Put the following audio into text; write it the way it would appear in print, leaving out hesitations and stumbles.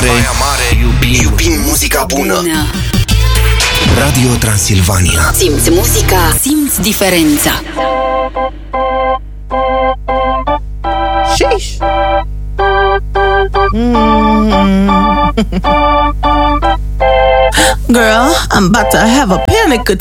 Iubim muzica bună. Radio Transilvania. Simți muzica, simți diferența. Sheesh. Girl, I'm about to have a panic attack.